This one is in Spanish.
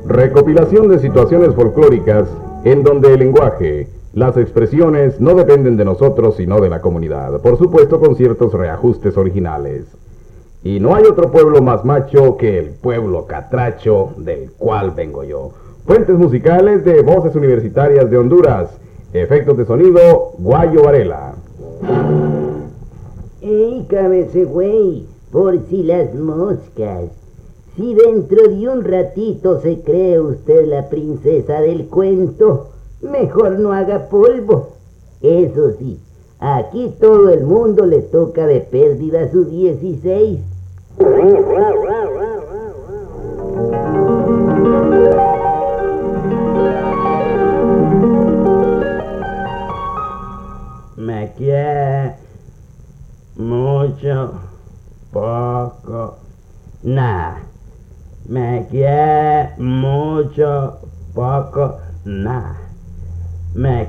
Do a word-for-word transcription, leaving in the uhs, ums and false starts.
Recopilación de situaciones folclóricas en donde el lenguaje, las expresiones no dependen de nosotros sino de la comunidad, por supuesto con ciertos reajustes originales. Y no hay otro pueblo más macho que el pueblo catracho del cual vengo yo. Fuentes musicales de Voces Universitarias de Honduras. Efectos de sonido, Guayo Varela. ¡Ey, cabece güey! Por si las moscas. Si dentro de un ratito se cree usted la princesa del cuento, mejor no haga polvo. Eso sí, aquí todo el mundo le toca de pérdida su dieciséis. Me quiere mucho, poco, nada. Me quiere mucho, poco, nada. Me